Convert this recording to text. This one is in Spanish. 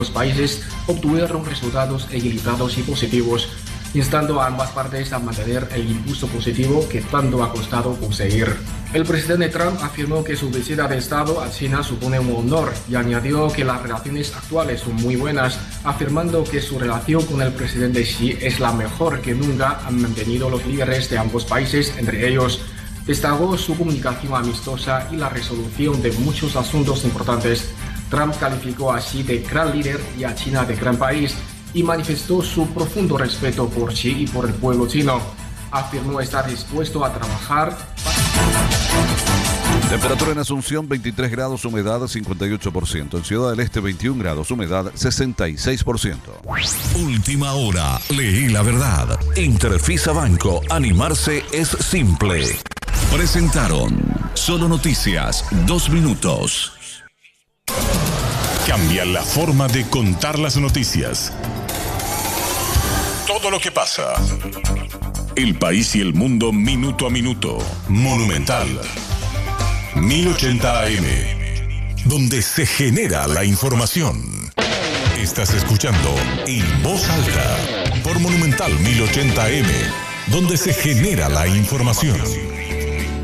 Los países obtuvieron resultados equilibrados y positivos, instando a ambas partes a mantener el impulso positivo que tanto ha costado conseguir. El presidente Trump afirmó que su visita de Estado a China supone un honor y añadió que las relaciones actuales son muy buenas, afirmando que su relación con el presidente Xi es la mejor que nunca han mantenido los líderes de ambos países entre ellos. Destacó su comunicación amistosa y la resolución de muchos asuntos importantes. Trump calificó a Xi de gran líder y a China de gran país y manifestó su profundo respeto por Xi y por el pueblo chino. Afirmó estar dispuesto a trabajar. Temperatura en Asunción 23 grados, humedad 58%. En Ciudad del Este 21 grados, humedad 66%. Última hora, leí la verdad. Interfisa Banco, animarse es simple. Presentaron Solo Noticias, 2 minutos. Cambia la forma de contar las noticias. Todo lo que pasa. El país y el mundo minuto a minuto. Monumental. 1080 AM. Donde se genera la información. Estás escuchando En Voz Alta. Por Monumental 1080 AM. Donde se genera la información.